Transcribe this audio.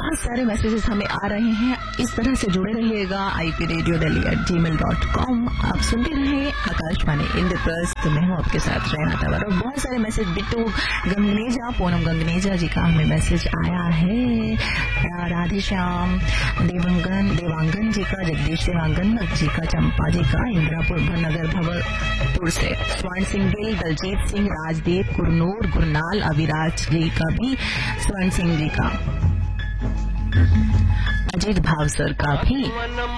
बहुत सारे मैसेजेस हमें आ रहे हैं। इस तरह से जुड़े रहिएगा ipradiodelhi@gmail.com। आप सुनते रहे आकाशवाणी इंद्रप्रस्थ। मैं हूँ आपके साथ रहना तंवर। और बहुत सारे मैसेज बिट्टू गंगनेजा, पूनम गंगनेजा जी का हमें मैसेज आया है। राधेश्याम देवांगन जी का, जगदीश देवांगन जी का, चंपा जी का, इंदिरापुर नगर भवरपुर से, स्वर्ण सिंह गिल, दलजीत सिंह, राजदीप, कुरनूर, गुरनाल, अविराज जी का भी, स्वर्ण सिंह जी का, अजीत भावसर का भी,